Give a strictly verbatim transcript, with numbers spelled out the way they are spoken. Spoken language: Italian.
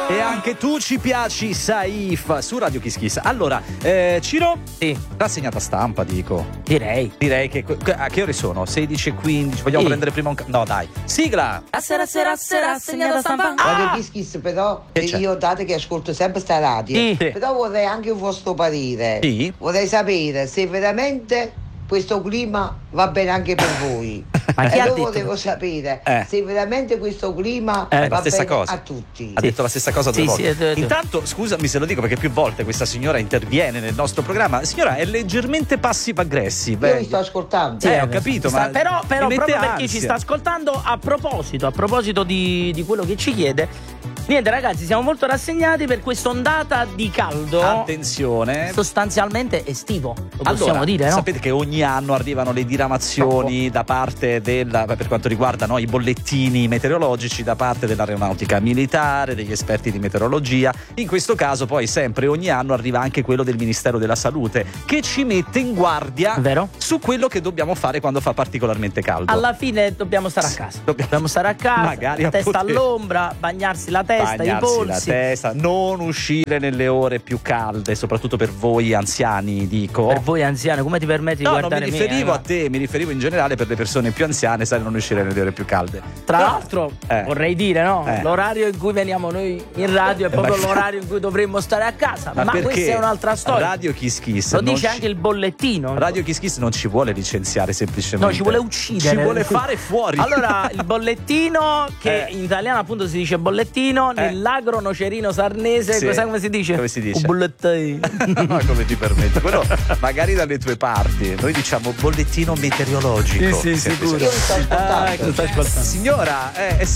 E anche tu ci piaci, Saif, su Radio Kiss Kiss. Allora, eh, Ciro? Sì. Rassegnata stampa, dico. Direi. Direi che... A che ore sono? sedici e quindici. Vogliamo Sì. prendere prima un... No, dai. Sigla! A sera, sera, sera, rassegnata stampa. Radio Kiss Kiss, però Che c'è? io date che ascolto sempre sta radio, Sì. però vorrei anche un vostro parere. Sì. Vorrei sapere se veramente questo clima va bene anche per voi. Ma chi e ha allora detto? volevo sapere Eh. se veramente questo clima Eh, va la stessa bene cosa. a tutti. Ha detto la stessa cosa due Sì, volte. sì, è detto. Intanto, scusami se lo dico perché più volte questa signora interviene nel nostro programma. Signora è leggermente passive aggressive. Io vi sto ascoltando. Sì, ho capito, Sta- ma però, però mi mette proprio per chi ansia. ci sta ascoltando, a proposito, a proposito di, di quello che ci chiede, niente ragazzi, siamo molto rassegnati per quest'ondata di caldo Attenzione. sostanzialmente estivo, lo possiamo Allora, dire, no? sapete che ogni anno arrivano le diramazioni da parte della, per quanto riguarda no, i bollettini meteorologici da parte dell'aeronautica militare, degli esperti di meteorologia. In questo caso poi sempre ogni anno arriva anche quello del Ministero della Salute che ci mette in guardia Vero? su quello che dobbiamo fare quando fa particolarmente caldo. Alla fine dobbiamo stare a casa. Dobbiamo- stare a casa, Magari a testa poter- all'ombra, bagnarsi la testa, i Bagnarsi la polsi. testa, non uscire nelle ore più calde, soprattutto per voi anziani, dico. Per voi anziani, come ti permetti No, di non guardare mi me, riferivo eh, a te, mi riferivo in generale per le persone più anziane, sai, non uscire nelle ore più calde. Tra Però- l'altro, Eh. vorrei dire, no? Eh. L'orario in cui veniamo noi in radio è proprio ma- l'orario in cui dovremmo stare a casa. Ma, perché questa è un'altra storia. Radio Kiss Kiss Lo non dice ci- anche il bollettino. Radio Kiss Kiss non ci vuole licenziare semplicemente. No, ci vuole uccidere. Ci vuole fare fuori. Allora, il bollettino, che Eh. in italiano appunto si dice bollettino, Eh. nell'agro nocerino sarnese, Sì. sai come si dice? Come si dice? Un bollettino. Ma come ti permetti? Quello magari dalle tue parti. Noi diciamo bollettino meteorologico. Sì, sì, sicuro. Io vi sto ascoltando. Ah, ecco, sta ascoltando. Signora, eh, eh sì,